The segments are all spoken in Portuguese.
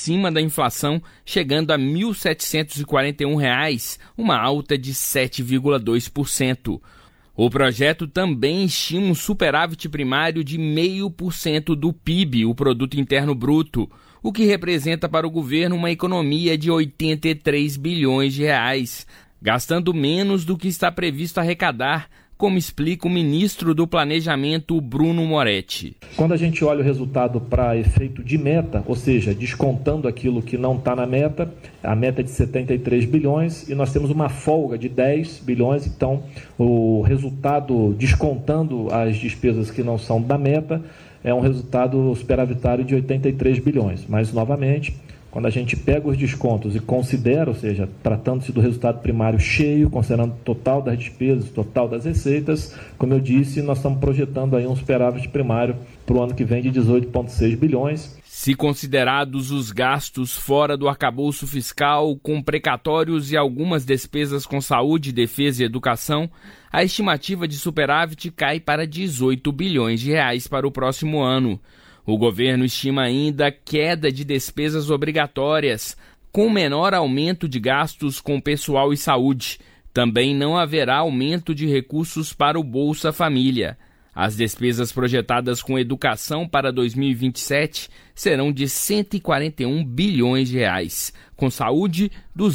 acima da inflação, chegando a R$ 1.741, uma alta de 7,2%. O projeto também estima um superávit primário de 0,5% do PIB, o Produto Interno Bruto, o que representa para o governo uma economia de R$ 83 bilhões, gastando menos do que está previsto arrecadar, como explica o ministro do Planejamento, Bruno Moretti. Quando a gente olha o resultado para efeito de meta, ou seja, descontando aquilo que não está na meta, a meta é de 73 bilhões e nós temos uma folga de 10 bilhões, então o resultado descontando as despesas que não são da meta é um resultado superavitário de 83 bilhões. Mas, novamente, quando a gente pega os descontos e considera, ou seja, tratando-se do resultado primário cheio, considerando o total das despesas, o total das receitas, como eu disse, nós estamos projetando aí um superávit primário para o ano que vem de 18,6 bilhões. Se considerados os gastos fora do arcabouço fiscal, com precatórios e algumas despesas com saúde, defesa e educação, a estimativa de superávit cai para R$ 18 bilhões para o próximo ano. O governo estima ainda queda de despesas obrigatórias, com menor aumento de gastos com pessoal e saúde. Também não haverá aumento de recursos para o Bolsa Família. As despesas projetadas com educação para 2027 serão de R$ 141 bilhões, com saúde,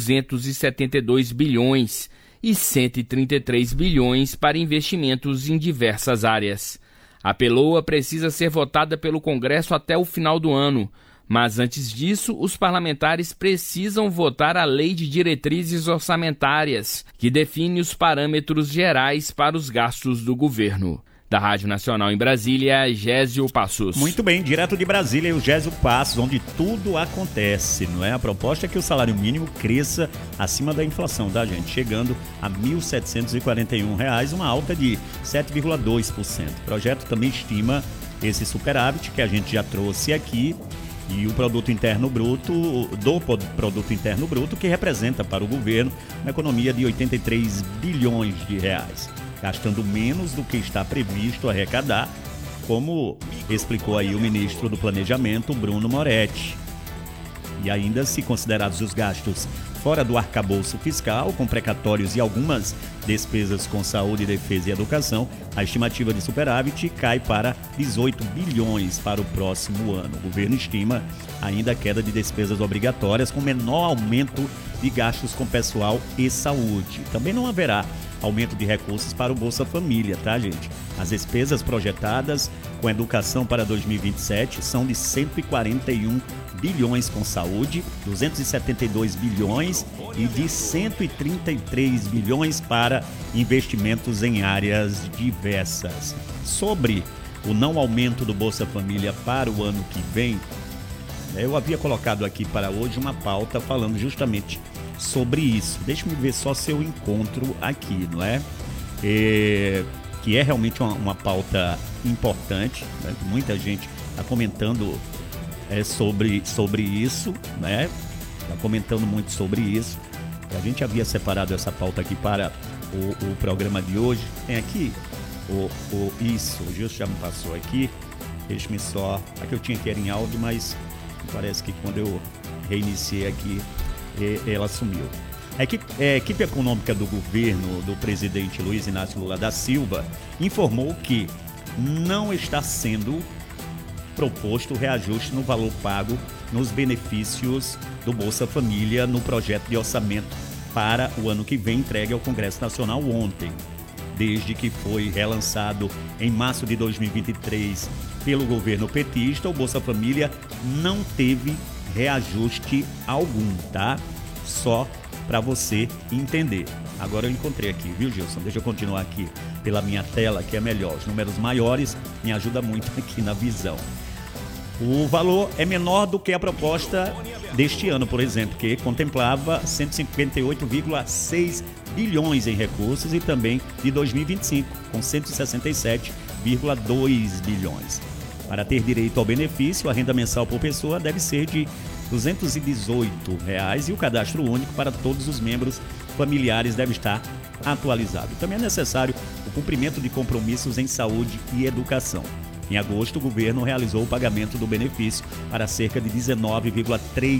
272 bilhões e 133 bilhões para investimentos em diversas áreas. A LOA precisa ser votada pelo Congresso até o final do ano, mas antes disso, os parlamentares precisam votar a Lei de Diretrizes Orçamentárias, que define os parâmetros gerais para os gastos do governo. Da Rádio Nacional em Brasília, Gésio Passos. Muito bem, direto de Brasília, o Gésio Passos, onde tudo acontece, não é? A proposta é que o salário mínimo cresça acima da inflação, tá, gente? Chegando a R$ 1.741, uma alta de 7,2%. O projeto também estima esse superávit que a gente já trouxe aqui e o Produto Interno Bruto, Produto Interno Bruto, que representa para o governo uma economia de 83 bilhões de reais. Gastando menos do que está previsto arrecadar, como explicou aí o ministro do Planejamento, Bruno Moretti. E ainda, se considerados os gastos fora do arcabouço fiscal, com precatórios e algumas despesas com saúde, defesa e educação, a estimativa de superávit cai para 18 bilhões para o próximo ano. O governo estima ainda a queda de despesas obrigatórias, com menor aumento de gastos com pessoal e saúde. Também não haverá aumento de recursos para o Bolsa Família, tá, gente? As despesas projetadas com educação para 2027 são de 141 bilhões com saúde, 272 bilhões e de 133 bilhões para investimentos em áreas diversas. Sobre o não aumento do Bolsa Família para o ano que vem, eu havia colocado aqui para hoje uma pauta falando justamente sobre isso. Deixa-me ver só se eu encontro aqui, não é? Que é realmente uma pauta importante, né? Muita gente está comentando sobre isso, né? Está comentando muito sobre isso. A gente havia separado essa pauta aqui para o programa de hoje. Tem aqui isso, o Gilson já me passou aqui. Deixa-me só. Aqui eu tinha que ir em áudio, mas parece que quando eu reiniciei aqui, ela sumiu. A equipe econômica do governo do presidente Luiz Inácio Lula da Silva informou que não está sendo proposto reajuste no valor pago nos benefícios do Bolsa Família no projeto de orçamento para o ano que vem, entregue ao Congresso Nacional ontem. Desde que foi relançado em março de 2023 pelo governo petista, o Bolsa Família não teve reajuste algum, tá? Só para você entender. Agora eu encontrei aqui, viu, Gilson? Deixa eu continuar aqui pela minha tela, que é melhor. Os números maiores me ajudam muito aqui na visão. O valor é menor do que a proposta deste ano, por exemplo, que contemplava 158,6 bilhões em recursos, e também de 2025, com 167,2 bilhões. Para ter direito ao benefício, a renda mensal por pessoa deve ser de R$ 218 e o cadastro único para todos os membros familiares deve estar atualizado. Também é necessário o cumprimento de compromissos em saúde e educação. Em agosto, o governo realizou o pagamento do benefício para cerca de 19,3